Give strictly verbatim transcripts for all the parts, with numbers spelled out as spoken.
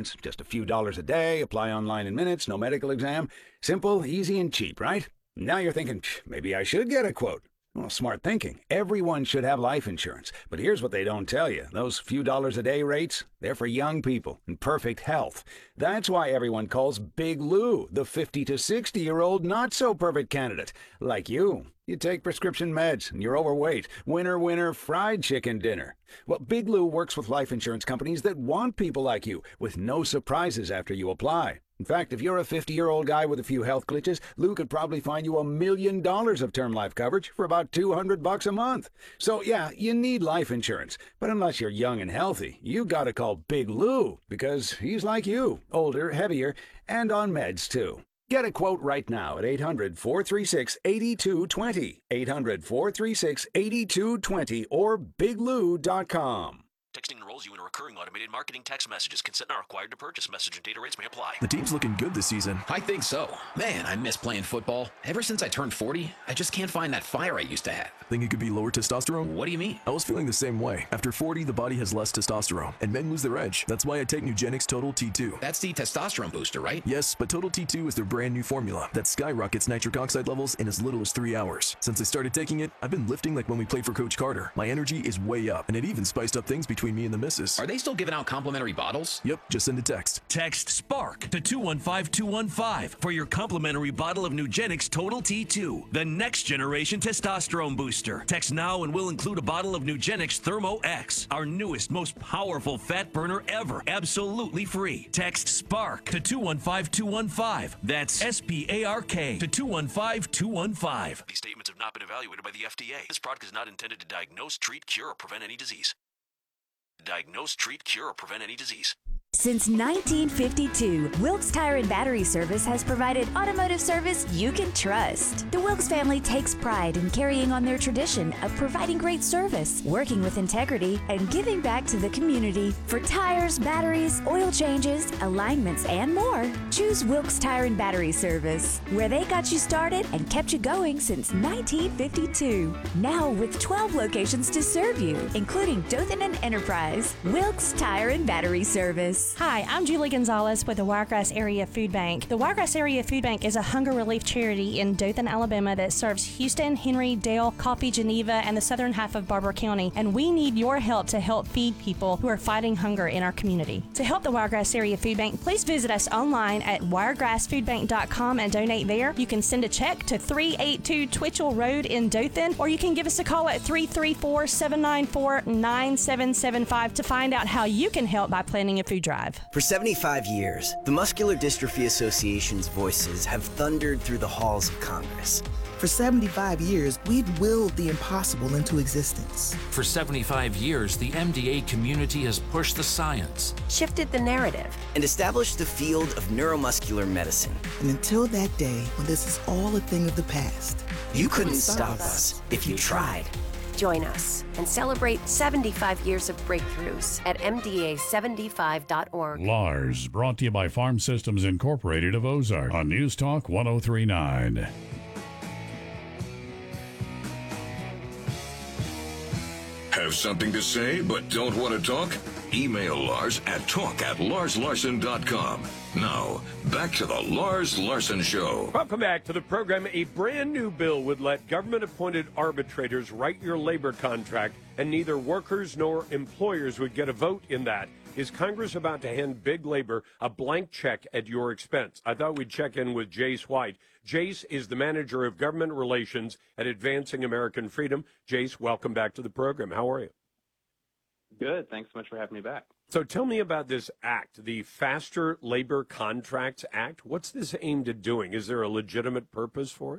insurance. Just a few dollars a day, apply online in minutes, no medical exam. Simple, easy, and cheap, right? Now you're thinking, maybe I should get a quote. Well, smart thinking. Everyone should have life insurance. But here's what they don't tell you. Those few dollars a day rates, they're for young people in perfect health. That's why everyone calls Big Lou the fifty to sixty-year-old not-so-perfect candidate. Like you. You take prescription meds, and you're overweight. Winner, winner, fried chicken dinner. Well, Big Lou works with life insurance companies that want people like you, with no surprises after you apply. In fact, if you're a fifty-year-old guy with a few health glitches, Lou could probably find you a million dollars of term life coverage for about two hundred bucks a month. So, yeah, you need life insurance. But unless you're young and healthy, you gotta call Big Lou, because he's like you, older, heavier, and on meds, too. Get a quote right now at eight hundred, four three six, eight two two zero, eight hundred, four three six, eight two two zero, or big lou dot com. Texting enrolls you in a recurring automated marketing text messages. Consent not required to purchase. Message and data rates may apply. The team's looking good this season. I think so. Man, I miss playing football. Ever since I turned forty, I just can't find that fire I used to have. Think it could be lower testosterone? What do you mean? I was feeling the same way. After forty, the body has less testosterone, and men lose their edge. That's why I take Nugenix Total T two. That's the testosterone booster, right? Yes, but Total T two is their brand new formula that skyrockets nitric oxide levels in as little as three hours. Since I started taking it, I've been lifting like when we played for Coach Carter. My energy is way up, and it even spiced up things between me and the missus. Are they still giving out complimentary bottles? Yep, just send a text. Text SPARK to two one five two one five for your complimentary bottle of Nugenix Total T two, the next generation testosterone booster. Text now and we'll include a bottle of Nugenix Thermo X, our newest, most powerful fat burner ever, absolutely free. Text SPARK to two one five two one five. That's S P A R K to two one five two one five. These statements have not been evaluated by the F D A. This product is not intended to diagnose, treat, cure, or prevent any disease. Diagnose, treat, cure, or prevent any disease. Since nineteen fifty-two, Wilkes Tire and Battery Service has provided automotive service you can trust. The Wilkes family takes pride in carrying on their tradition of providing great service, working with integrity, and giving back to the community. For tires, batteries, oil changes, alignments, and more, choose Wilkes Tire and Battery Service, where they got you started and kept you going since nineteen fifty-two. Now with twelve locations to serve you, including Dothan and Enterprise. Wilkes Tire and Battery Service. Hi, I'm Julie Gonzalez with the Wiregrass Area Food Bank. The Wiregrass Area Food Bank is a hunger relief charity in Dothan, Alabama that serves Houston, Henry, Dale, Coffee, Geneva, and the southern half of Barber County, and we need your help to help feed people who are fighting hunger in our community. To help the Wiregrass Area Food Bank, please visit us online at wiregrass food bank dot com and donate there. You can send a check to three eighty-two Twitchell Road in Dothan, or you can give us a call at three three four, seven nine four, nine seven seven five to find out how you can help by planning a food drive. For seventy-five years, the Muscular Dystrophy Association's voices have thundered through the halls of Congress. For seventy-five years, we've willed the impossible into existence. For seventy-five years, the M D A community has pushed the science, shifted the narrative, and established the field of neuromuscular medicine. And until that day, when this is all a thing of the past, you, you couldn't, couldn't stop us if you tried. Join us and celebrate seventy-five years of breakthroughs at M D A seventy-five dot org. Lars, brought to you by Farm Systems Incorporated of Ozark on News Talk one oh three point nine. Have something to say but don't want to talk? Email Lars at talk at lars larson dot com. Now, back to the Lars Larson Show. Welcome back to the program. A brand new bill would let government-appointed arbitrators write your labor contract, and neither workers nor employers would get a vote in that. Is Congress about to hand big labor a blank check at your expense? I thought we'd check in with Jace White. Jace is the manager of government relations at Advancing American Freedom. Jace, welcome back to the program. How are you? Good. Thanks so much for having me back. So tell me about this act, the Faster Labor Contracts Act. What's this aimed at doing? Is there a legitimate purpose for it?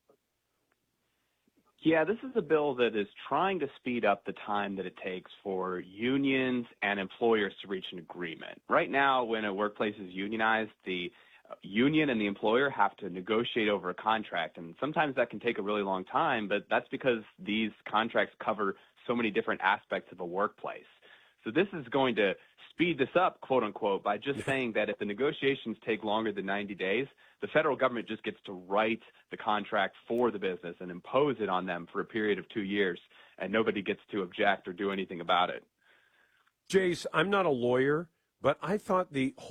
Yeah, this is a bill that is trying to speed up the time that it takes for unions and employers to reach an agreement. Right now, when a workplace is unionized, the union and the employer have to negotiate over a contract, and sometimes that can take a really long time, but that's because these contracts cover so many different aspects of a workplace. So this is going to speed this up, quote unquote, by just saying that if the negotiations take longer than ninety days, the federal government just gets to write the contract for the business and impose it on them for a period of two years, and nobody gets to object or do anything about it. Jace, I'm not a lawyer, but I thought the